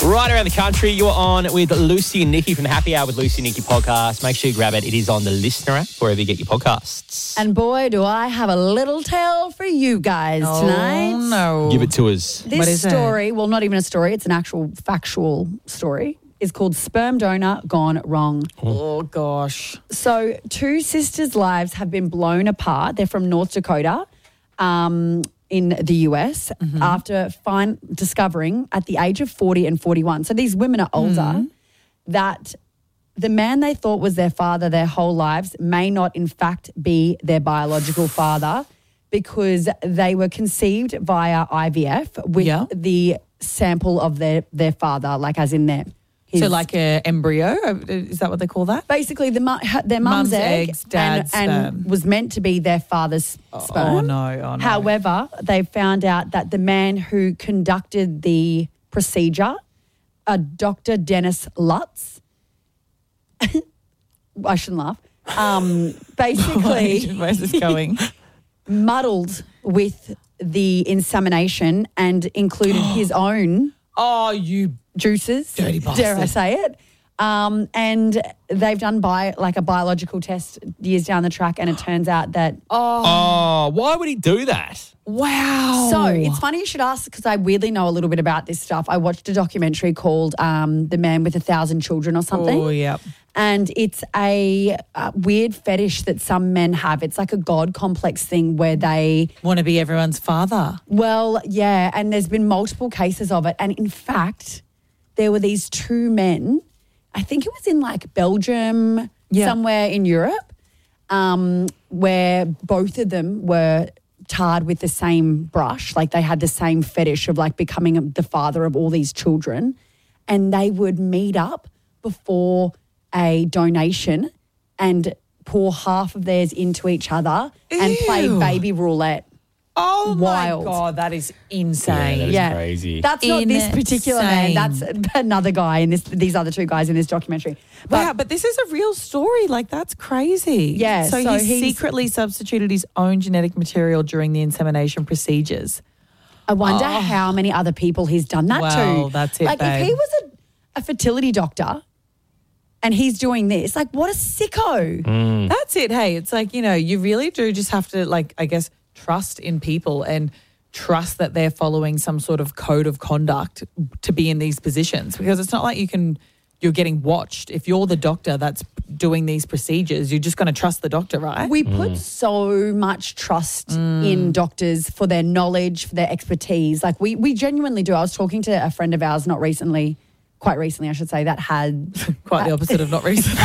Right around the country, you're on with Lucy and Nikki from the Happy Hour with Lucy and Nikki podcast. Make sure you grab it. It is on the Listener app, wherever you get your podcasts. And boy, do I have a little tale for you guys tonight. Oh, no. Give it to us. This story, well, not even a story, it's an actual factual story, is called Sperm Donor Gone Wrong. Oh, gosh. So 2 sisters' lives have been blown apart. They're from North Dakota in the US after discovering at the age of 40 and 41. So these women are older, that the man they thought was their father their whole lives may not in fact be their biological father, because they were conceived via IVF with the sample of their father, like as in So like an embryo? Is that what they call that? basically their mum's egg eggs, dad's and sperm. was meant to be their father's sperm. Oh, no. However, they found out that the man who conducted the procedure, Dr. Dennis Lutz, I shouldn't laugh, basically Where's this going? muddled with the insemination and included his own Oh, you juices, dirty dare I bastard. say it. And they've done a biological test years down the track, and it turns out that Oh, why would he do that? Wow. So it's funny you should ask, because I weirdly know a little bit about this stuff. I watched a documentary called The Man with 1,000 Children or something. Oh, yeah. And it's a weird fetish that some men have. It's like a God complex thing where they, Want to be everyone's father. well, yeah, and there's been multiple cases of it. And in fact, there were these 2 men, I think it was in like Belgium, somewhere in Europe, where both of them were tarred with the same brush. Like they had the same fetish of like becoming the father of all these children. And they would meet up before a donation and pour half of theirs into each other and play Ew. baby roulette. Oh, Wild. my God. That is insane. Yeah, that is crazy. That's not this particular man. Insane. That's another guy in these other 2 guys in this documentary. Wow, but this is a real story. Like, that's crazy. Yeah, So, so he he's- secretly substituted his own genetic material during the insemination procedures. I wonder how many other people he's done that Well, to. that's it, Like babe. if he was a fertility doctor and he's doing this, like what a sicko. That's it. Hey, it's like, you really do just have to, like, I guess, trust in people and trust that they're following some sort of code of conduct to be in these positions, because it's not like you're getting watched. If you're the doctor that's doing these procedures, you're just going to trust the doctor, right? We put so much trust in doctors for their knowledge, for their expertise. Like we genuinely do. I was talking to a friend of ours quite recently, I should say, that had Quite the opposite of not recent.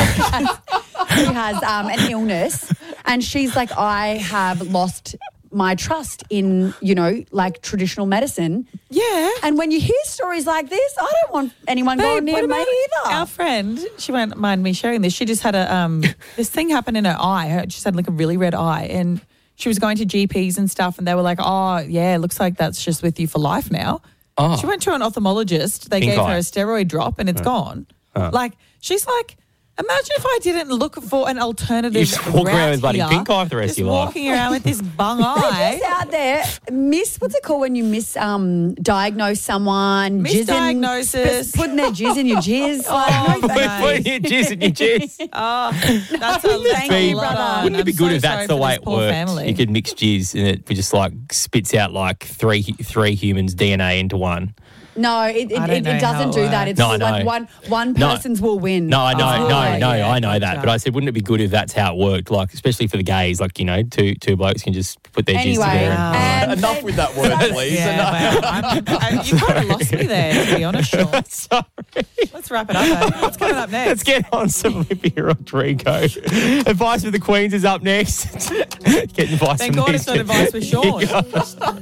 who has an illness, and she's like, I have lost my trust in, like traditional medicine. Yeah. And when you hear stories like this, I don't want anyone going near me either. Our friend, she won't mind me sharing this. She just had this thing happen in her eye. She had like a really red eye, and she was going to GPs and stuff, and they were like, "Oh, yeah, it looks like that's just with you for life now." Oh. She went to an ophthalmologist. They Pink gave eye. her a steroid drop, and it's gone. Like, she's like, imagine if I didn't look for an alternative. You just walk around route with bloody here, pink eye for the rest just of your life. walking around with this bung eye. Just out there, what's it called when you diagnose someone? Misdiagnosis. Putting their jizz in your jizz. Oh, Like, mate. Put your jizz in your jizz. That's a Thank you, lot brother. on. Wouldn't it be I'm good so if sorry that's the for way this it poor worked? family. You could mix jizz and it just like spits out like three humans' DNA into one. no, it I don't know doesn't how it do that. works. It's No, I like know. one No. person's will win. No, I know, yeah, I know that. gotcha. But I said, wouldn't it be good if that's how it worked? Like, especially for the gays, like, two blokes can just put their jizz Anyway, together. and Enough with that word, please. Yeah, wow. You kind of lost me there, to be honest, Sean. Sorry. Let's wrap it up, eh? What's coming up next? Let's get on some Olivia Rodrigo. Advice for the Queens is up next. Get advice Thank from God these it's not advice with Sean.